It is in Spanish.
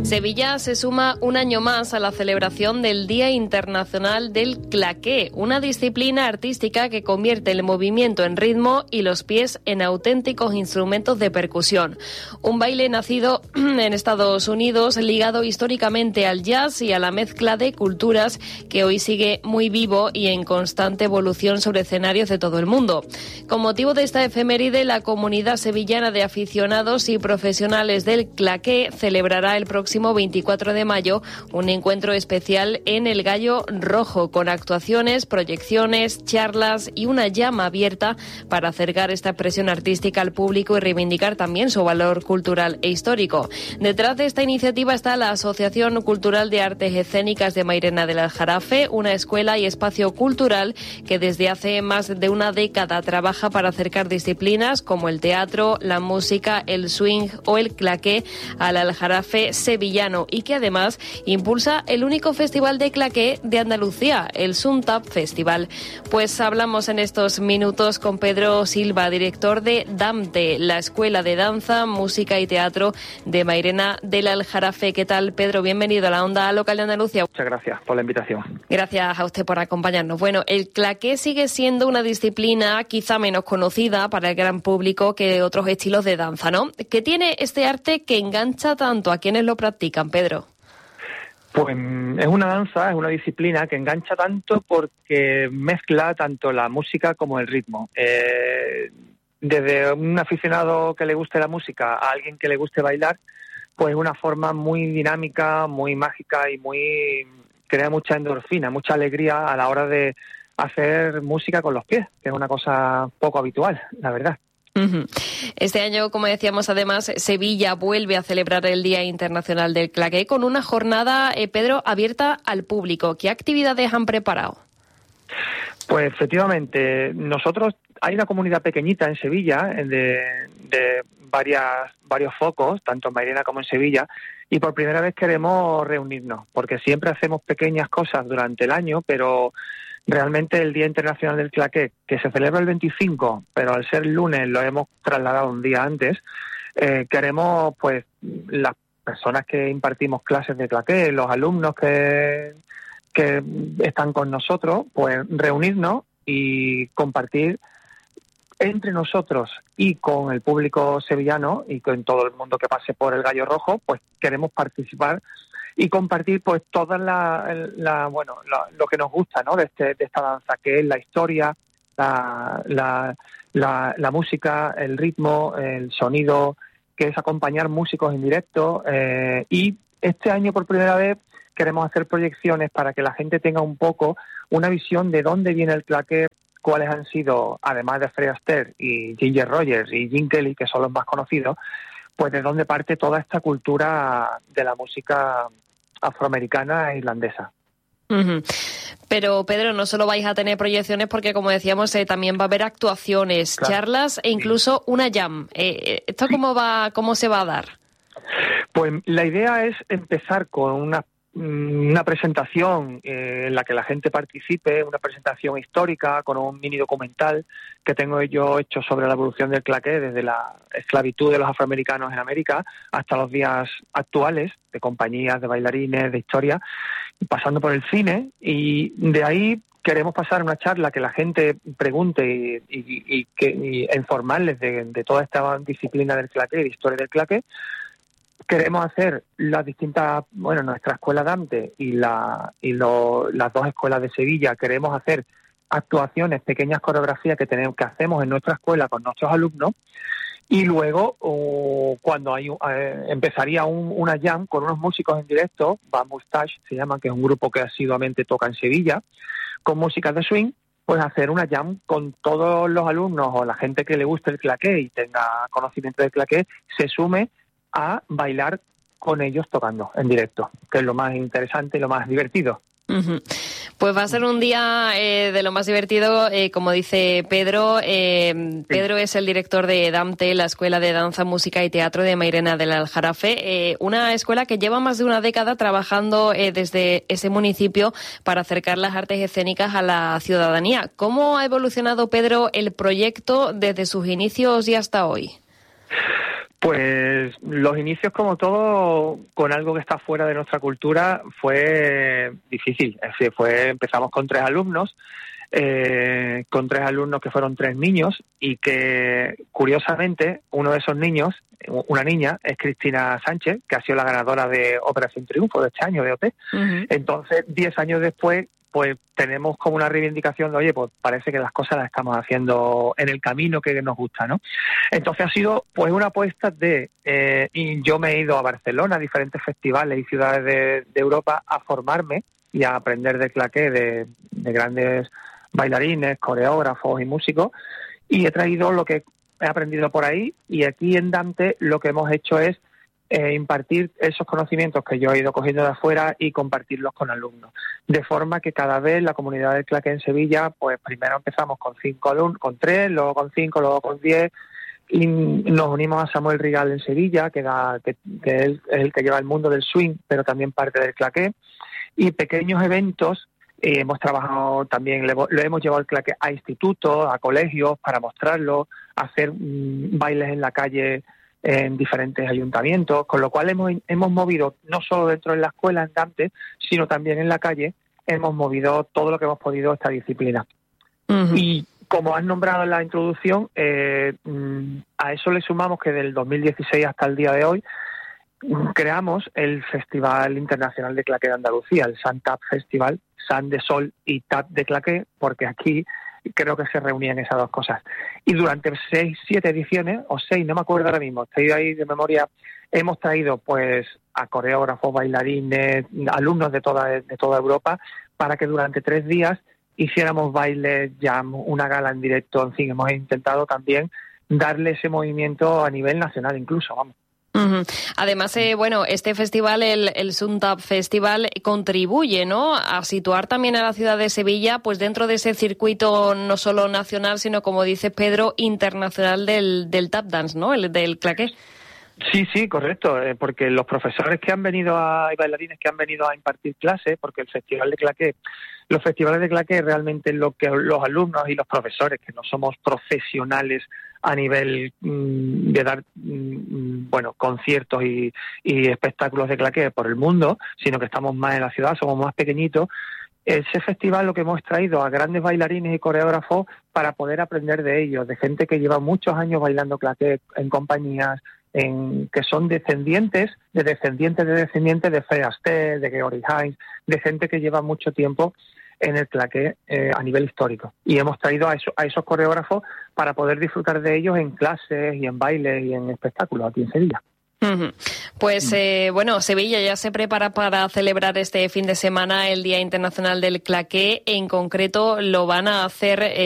Sevilla se suma un año más a la celebración del Día Internacional del Claqué, una disciplina artística que convierte el movimiento en ritmo y los pies en auténticos instrumentos de percusión. Un baile nacido en Estados Unidos, ligado históricamente al jazz y a la mezcla de culturas, que hoy sigue muy vivo y en constante evolución sobre escenarios de todo el mundo. Con motivo de esta efeméride, la comunidad sevillana de aficionados y profesionales del claqué celebrará el próximo 24 de mayo un encuentro especial en el Gallo Rojo, con actuaciones, proyecciones, charlas y una llama abierta para acercar esta expresión artística al público y reivindicar también su valor cultural e histórico. Detrás de esta iniciativa está la Asociación Cultural de Artes Escénicas de Mairena del Aljarafe, una escuela y espacio cultural que desde hace más de una década trabaja para acercar disciplinas como el teatro, la música, el swing o el claqué al Aljarafe sevillano, y que además impulsa el único festival de claqué de Andalucía, el Suntap Festival. Pues hablamos en estos minutos con Pedro Silva, director de DAMTE, la Escuela de Danza, Música y Teatro de Mairena del Aljarafe. ¿Qué tal, Pedro? Bienvenido a la Onda Local de Andalucía. Muchas gracias por la invitación. Gracias a usted por acompañarnos. Bueno, el claqué sigue siendo una disciplina quizá menos conocida para el gran público que otros estilos de danza, ¿no? ¿Qué tiene este arte que engancha tanto a quienes lo practican, Pedro? Pues es una danza, es una disciplina que engancha tanto porque mezcla tanto la música como el ritmo. Desde un aficionado que le guste la música a alguien que le guste bailar, pues es una forma muy dinámica, muy mágica y crea mucha endorfina, mucha alegría a la hora de hacer música con los pies, que es una cosa poco habitual, la verdad. Este año, como decíamos, además, Sevilla vuelve a celebrar el Día Internacional del Claqué con una jornada, Pedro, abierta al público. ¿Qué actividades han preparado? Pues efectivamente, nosotros hay una comunidad pequeñita en Sevilla de varios focos, tanto en Mairena como en Sevilla, y por primera vez queremos reunirnos, porque siempre hacemos pequeñas cosas durante el año, pero realmente el Día Internacional del Claqué, que se celebra el 25, pero al ser lunes lo hemos trasladado un día antes, queremos, pues, las personas que impartimos clases de claqué, los alumnos que están con nosotros, pues reunirnos y compartir entre nosotros y con el público sevillano y con todo el mundo que pase por el Gallo Rojo, pues queremos participar y compartir pues toda lo que nos gusta, ¿no? de esta danza, que es la historia, la música, el ritmo, el sonido, que es acompañar músicos en directo, y este año por primera vez queremos hacer proyecciones para que la gente tenga un poco una visión de dónde viene el claqué, cuáles han sido, además de Fred Astaire y Ginger Rogers y Gene Kelly, que son los más conocidos, pues de dónde parte toda esta cultura de la música afroamericana e irlandesa. Pero, Pedro, no solo vais a tener proyecciones, porque, como decíamos, también va a haber actuaciones, claro, charlas e incluso una jam. ¿Esto cómo se va a dar? Pues la idea es empezar con una presentación en la que la gente participe, una presentación histórica con un mini documental que tengo yo hecho sobre la evolución del claqué desde la esclavitud de los afroamericanos en América hasta los días actuales, de compañías, de bailarines, de historia, pasando por el cine, y de ahí queremos pasar una charla que la gente pregunte y informarles de toda esta disciplina del claqué, de historia del claqué. Queremos hacer las distintas, nuestra escuela DAMTE y las dos escuelas de Sevilla, queremos hacer actuaciones, pequeñas coreografías que hacemos en nuestra escuela con nuestros alumnos, y luego cuando empezaría una jam con unos músicos en directo, Bad Moustache se llama, que es un grupo que asiduamente toca en Sevilla, con música de swing, pues hacer una jam con todos los alumnos o la gente que le guste el claqué y tenga conocimiento del claqué, se sume a bailar con ellos tocando en directo, que es lo más interesante y lo más divertido. Pues va a ser un día de lo más divertido, como dice Pedro. Pedro es el director de DAMTE, la Escuela de Danza, Música y Teatro de Mairena del Aljarafe, una escuela que lleva más de una década trabajando desde ese municipio para acercar las artes escénicas a la ciudadanía. ¿Cómo ha evolucionado, Pedro, el proyecto desde sus inicios y hasta hoy? Pues los inicios, como todo, con algo que está fuera de nuestra cultura, fue difícil. Es decir, empezamos con 3 alumnos, que fueron 3 niños, y que, curiosamente, uno de esos niños, una niña, es Cristina Sánchez, que ha sido la ganadora de Operación Triunfo de este año, de OT. Uh-huh. Entonces, 10 años después, pues tenemos como una reivindicación de, oye, pues parece que las cosas las estamos haciendo en el camino que nos gusta, ¿no? Entonces ha sido pues una apuesta y yo me he ido a Barcelona, a diferentes festivales y ciudades de Europa, a formarme y a aprender de claqué de grandes bailarines, coreógrafos y músicos, y he traído lo que he aprendido por ahí, y aquí en Dante lo que hemos hecho es impartir esos conocimientos que yo he ido cogiendo de afuera y compartirlos con alumnos, de forma que cada vez la comunidad del claqué en Sevilla, pues primero empezamos con 5 alumnos, con 3, luego con 5, luego con 10, y nos unimos a Samuel Rigal en Sevilla, que él es el que lleva el mundo del swing, pero también parte del claqué, y pequeños eventos. Hemos trabajado también, lo hemos llevado el claqué a institutos, a colegios, para mostrarlo, hacer bailes en la calle en diferentes ayuntamientos, con lo cual hemos movido, no solo dentro de la escuela en Dante, sino también en la calle, hemos movido todo lo que hemos podido esta disciplina. Uh-huh. Y como has nombrado en la introducción, a eso le sumamos que del 2016 hasta el día de hoy creamos el Festival Internacional de Claqué de Andalucía, el San Tap Festival, San de Sol y Tap de Claqué, porque aquí creo que se reunían esas dos cosas. Y durante 6, 7 ediciones, o 6, no me acuerdo ahora mismo, estoy ahí de memoria, hemos traído pues a coreógrafos, bailarines, alumnos de toda Europa, para que durante 3 días hiciéramos bailes, jam, una gala en directo. En fin, hemos intentado también darle ese movimiento a nivel nacional incluso, vamos. Uh-huh. Además, este festival, el Suntap Festival, contribuye, ¿no?, a situar también a la ciudad de Sevilla pues dentro de ese circuito no solo nacional, sino, como dice Pedro, internacional del tap dance, ¿no?, el del claqué. Sí, correcto, porque los profesores que han venido y bailarines que han venido a impartir clases, porque los festivales de claqué realmente lo que los alumnos y los profesores, que no somos profesionales a nivel de dar conciertos y espectáculos de claqué por el mundo, sino que estamos más en la ciudad, somos más pequeñitos. Ese festival lo que hemos traído a grandes bailarines y coreógrafos para poder aprender de ellos, de gente que lleva muchos años bailando claqué en compañías, que son descendientes de Fred Astaire, de Georg Heinz, de gente que lleva mucho tiempo en el claqué a nivel histórico. Y hemos traído a esos coreógrafos para poder disfrutar de ellos en clases y en bailes y en espectáculos aquí en Sevilla. Uh-huh. Pues Sevilla ya se prepara para celebrar este fin de semana el Día Internacional del Claqué. En concreto lo van a hacer